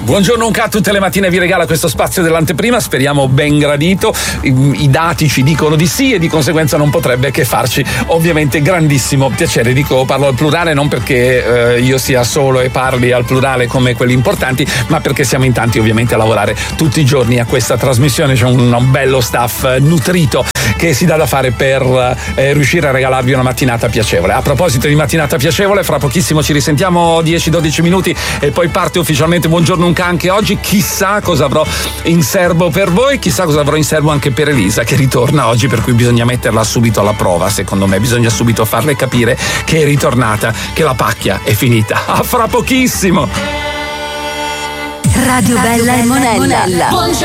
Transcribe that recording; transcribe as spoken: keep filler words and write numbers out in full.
Buongiorno Unca, tutte le mattine vi regala questo spazio dell'anteprima, speriamo ben gradito. I, i dati ci dicono di sì e di conseguenza non potrebbe che farci ovviamente grandissimo piacere. Dico, parlo al plurale non perché eh, io sia solo e parli al plurale come quelli importanti, ma perché siamo in tanti ovviamente a lavorare tutti i giorni a questa trasmissione. C'è un, un bello staff nutrito che si dà da fare per eh, riuscire a regalarvi una mattinata piacevole. A proposito di mattinata piacevole, fra pochissimo ci risentiamo dieci dodici minuti e poi parte ufficialmente Buongiorno Unca anche oggi. Chissà cosa avrò in serbo per voi, chissà cosa avrò in serbo anche per Elisa che ritorna oggi, per cui bisogna metterla subito alla prova. Secondo me bisogna subito farle capire che è ritornata, che la pacchia è finita. A fra pochissimo. Radio Bella e Monella.